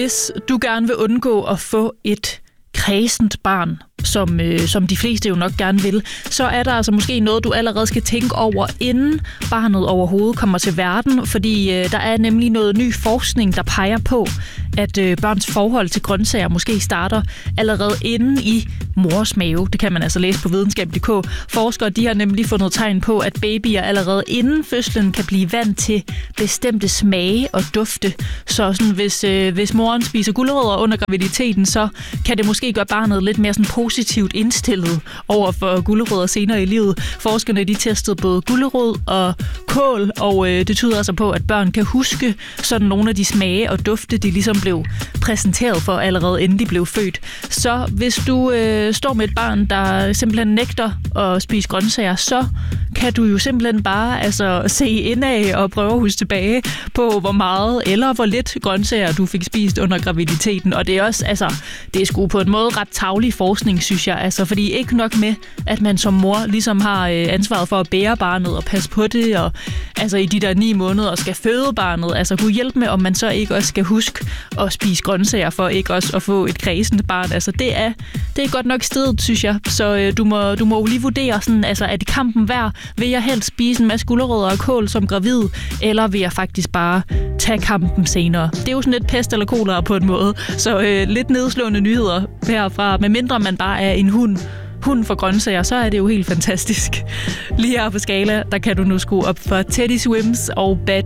hvis du gerne vil undgå at få et kræsent barn, som de fleste jo nok gerne vil, så er der altså måske noget, du allerede skal tænke over, inden barnet overhovedet kommer til verden, fordi der er nemlig noget ny forskning, der peger på, at børns forhold til grøntsager måske starter allerede inde i mors mave. Det kan man altså læse på videnskab.dk. Forskere de har nemlig fundet tegn på, at babyer allerede inden fødslen kan blive vant til bestemte smage og dufte. Så sådan, hvis moren spiser gulerødder under graviditeten, så kan det måske gøre barnet lidt mere sådan positivt indstillet over for gulerødder senere i livet. Forskerne de testede både gulerod og kål, og det tyder altså på, at børn kan huske sådan nogle af de smage og dufte, de ligesom blev præsenteret for allerede inden de blev født. Så hvis du står med et barn, der simpelthen nægter at spise grøntsager, så kan du jo simpelthen bare se indad og prøve at huske tilbage på, hvor meget eller hvor lidt grøntsager du fik spist under graviditeten. Og det er også, det er sgu på en måde ret tarvelig forskning, synes jeg. Fordi ikke nok med, at man som mor ligesom har ansvaret for at bære barnet og passe på det, og i de der 9 måneder skal føde barnet, kunne hjælpe med, om man så ikke også skal huske at spise grøntsager for ikke også at få et kræsent barn. Det er godt nok stedet, synes jeg. Så du må jo lige vurdere sådan, er det kampen værd? Vil jeg helst spise en masse gulerødder og kål som gravid, eller vil jeg faktisk bare tage kampen senere? Det er jo sådan lidt pest eller kolera på en måde, så lidt nedslående nyheder herfra. Med mindre man bare er en hund for grøntsager, så er det jo helt fantastisk. Lige her på Skala, der kan du nu skrue op for Teddy Swims og Bad